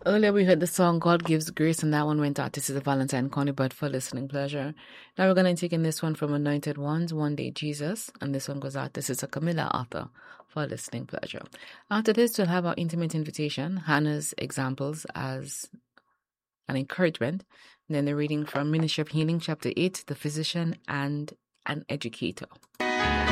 Earlier we heard the song God Gives Grace, and that one went out to Sister Valentine Conibert for listening pleasure. Now we're going to take in this one from Anointed Ones, One Day Jesus, and this one goes out to Sister Camilla Arthur for listening pleasure. After this, we'll have our intimate invitation, Hannah's examples as an encouragement, and then the reading from Ministry of Healing, chapter 8, The Physician and an Educator.